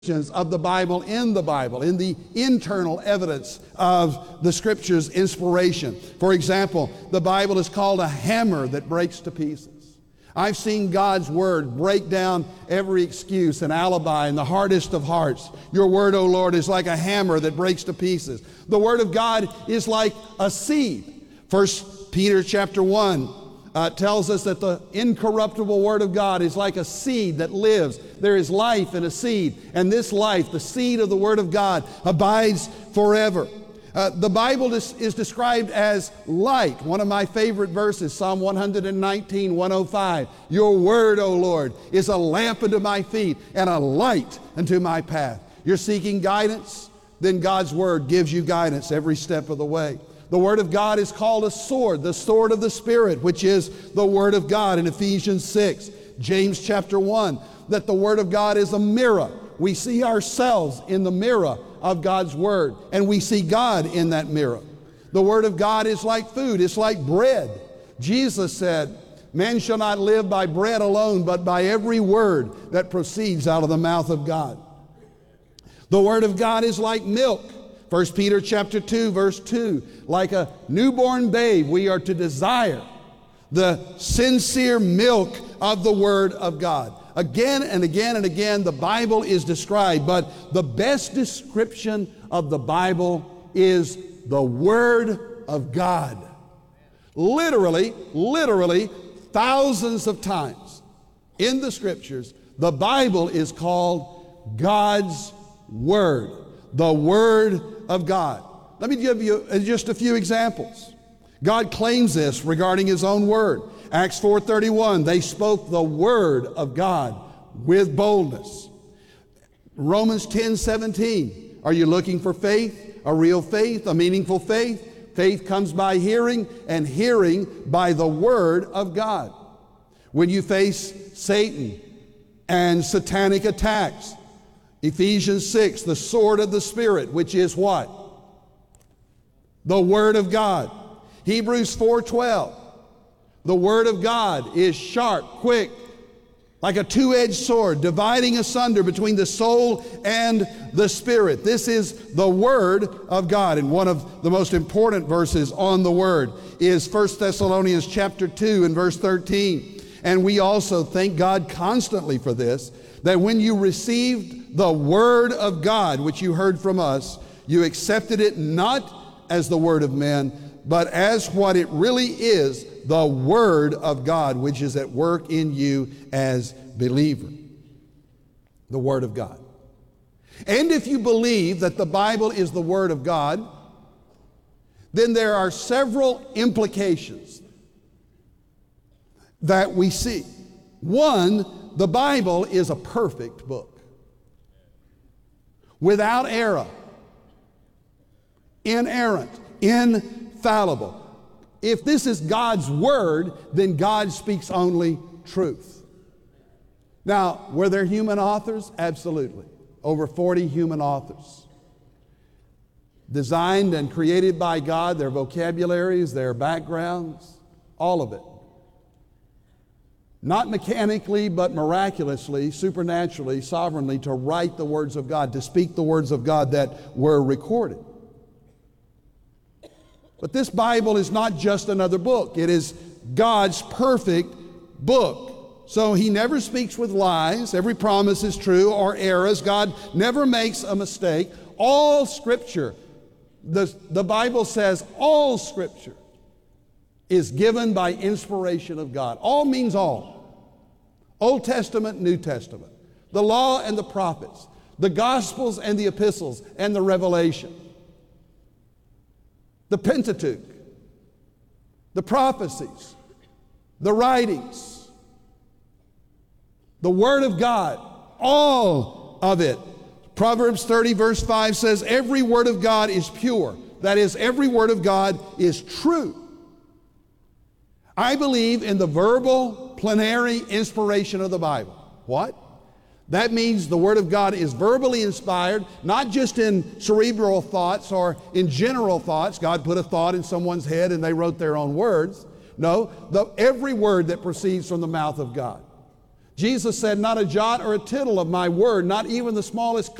of the Bible, in the internal evidence of the Scripture's inspiration. For example, the Bible is called a hammer that breaks to pieces. I've seen God's Word break down every excuse and alibi in the hardest of hearts. Your Word, O Lord, is like a hammer that breaks to pieces. The Word of God is like a seed. 1 Peter chapter 1 tells us that the incorruptible Word of God is like a seed that lives. There is life in a seed, and this life, the seed of the Word of God, abides forever. The Bible is described as light. One of my favorite verses, Psalm 119, 105. Your Word, O Lord, is a lamp unto my feet and a light unto my path. You're seeking guidance? Then God's Word gives you guidance every step of the way. The Word of God is called a sword, the sword of the Spirit, which is the Word of God in Ephesians 6. James chapter 1, that the Word of God is a mirror. We see ourselves in the mirror of God's Word, and we see God in that mirror. The Word of God is like food. It's like bread. Jesus said, man shall not live by bread alone, but by every word that proceeds out of the mouth of God. The Word of God is like milk. 1 Peter chapter 2, verse 2, like a newborn babe, we are to desire the sincere milk of the Word of God. Again and again and again, the Bible is described, but the best description of the Bible is the Word of God. Literally, thousands of times in the Scriptures, the Bible is called God's Word. The Word of God. Let me give you just a few examples. God claims this regarding His own Word. Acts 4:31, they spoke the Word of God with boldness. Romans 10:17, are you looking for faith? A real faith, a meaningful faith? Faith comes by hearing, and hearing by the Word of God. When you face Satan and satanic attacks, Ephesians 6, the sword of the Spirit, which is what? The Word of God. Hebrews 4:12, the Word of God is sharp, quick, like a two-edged sword, dividing asunder between the soul and the spirit. This is the Word of God. And one of the most important verses on the Word is 1 Thessalonians chapter 2 and verse 13. And we also thank God constantly for this, that when you received the Word of God, which you heard from us, you accepted it not as the word of men, but as what it really is, the Word of God, which is at work in you as believer. The Word of God. And if you believe that the Bible is the Word of God, then there are several implications that we see. One, the Bible is a perfect book, without error, inerrant, infallible. If this is God's Word, then God speaks only truth. Now, were there human authors? Absolutely. Over 40 human authors. Designed and created by God, their vocabularies, their backgrounds, all of it. Not mechanically, but miraculously, supernaturally, sovereignly, to write the words of God, to speak the words of God that were recorded. But this Bible is not just another book. It is God's perfect book. So He never speaks with lies. Every promise is true or errors. God never makes a mistake. All Scripture, the Bible says all Scripture is given by inspiration of God. All means all. Old Testament, New Testament. The law and the prophets. The Gospels and the epistles and the Revelation. The Pentateuch. The prophecies. The writings. The Word of God. All of it. Proverbs 30 verse 5 says, every word of God is pure. That is, every word of God is true. I believe in the verbal, plenary inspiration of the Bible. What? That means the Word of God is verbally inspired, not just in cerebral thoughts or in general thoughts. God put a thought in someone's head and they wrote their own words. No, every word that proceeds from the mouth of God. Jesus said, not a jot or a tittle of my word, not even the smallest